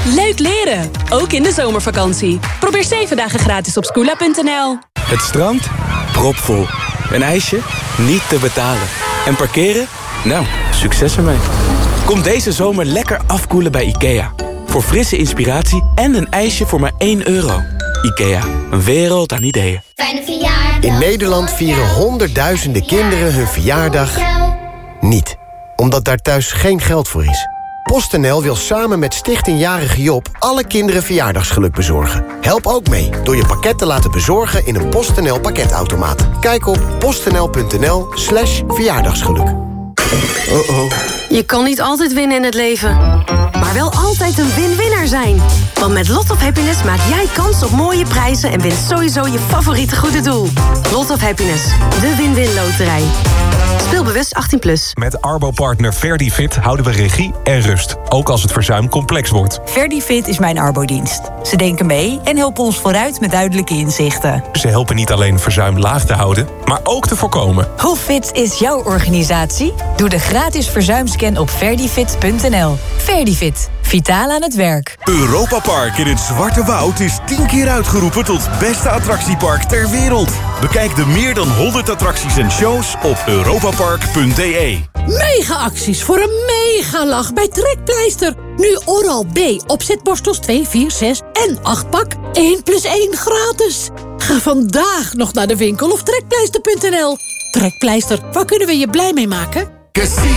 Leuk leren, ook in de zomervakantie. Probeer 7 dagen gratis op Skoola.nl. Het strand? Propvol. Een ijsje? Niet te betalen. En parkeren? Nou, succes ermee. Kom deze zomer lekker afkoelen bij IKEA. Voor frisse inspiratie en een ijsje voor maar €1. IKEA, een wereld aan ideeën. Fijne verjaardag. In Nederland vieren honderdduizenden kinderen hun verjaardag niet. Omdat daar thuis geen geld voor is. PostNL wil samen met Stichting Jarige Job alle kinderen verjaardagsgeluk bezorgen. Help ook mee door je pakket te laten bezorgen in een PostNL pakketautomaat. Kijk op postnl.nl/verjaardagsgeluk. Je kan niet altijd winnen in het leven, maar wel altijd een win-winner zijn. Want met Lot of Happiness maak jij kans op mooie prijzen en wint sowieso je favoriete goede doel. Lot of Happiness, de win-win loterij. Speel bewust 18+. Met Arbo-partner Verdifit houden we regie en rust, ook als het verzuim complex wordt. Verdifit is mijn arbodienst. Ze denken mee en helpen ons vooruit met duidelijke inzichten. Ze helpen niet alleen verzuim laag te houden, maar ook te voorkomen. Hoe fit is jouw organisatie? Doe de gratis verzuimscan op verdifit.nl. Verdifit, vitaal aan het werk. Europa Park in het Zwarte Woud is 10 keer uitgeroepen tot beste attractiepark ter wereld. Bekijk de meer dan 100 attracties en shows op europapark.de. Mega-acties voor een mega-lach bij Trekpleister. Nu Oral-B opzetborstels 2, 4, 6 en 8 pak. 1+1 gratis. Ga vandaag nog naar de winkel of trekpleister.nl. Trekpleister, waar kunnen we je blij mee maken? Casino